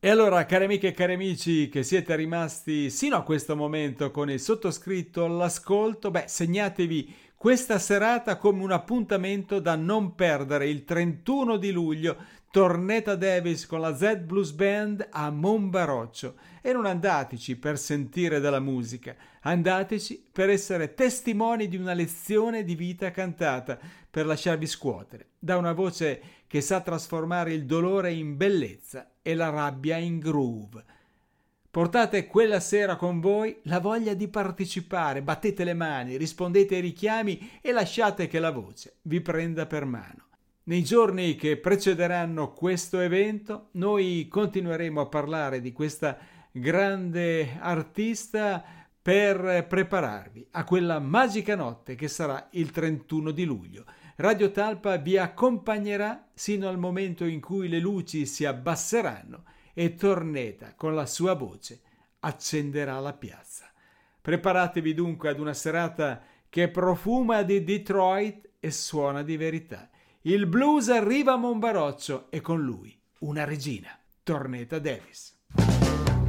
E allora, cari amiche e cari amici che siete rimasti sino a questo momento con il sottoscritto all'ascolto, segnatevi questa serata come un appuntamento da non perdere. Il 31 di luglio, Torneta Davis con la Z Blues Band a Monbaroccio. E non andateci per sentire della musica, andateci per essere testimoni di una lezione di vita cantata, per lasciarvi scuotere da una voce che sa trasformare il dolore in bellezza e la rabbia in groove. Portate quella sera con voi la voglia di partecipare, battete le mani, rispondete ai richiami e lasciate che la voce vi prenda per mano. Nei giorni che precederanno questo evento, noi continueremo a parlare di questa grande artista per prepararvi a quella magica notte che sarà il 31 di luglio. Radio Talpa vi accompagnerà sino al momento in cui le luci si abbasseranno e Torneta con la sua voce accenderà la piazza. Preparatevi dunque ad una serata che profuma di Detroit e suona di verità. Il blues arriva a Monbaroccio e con lui una regina, Torneta Davis.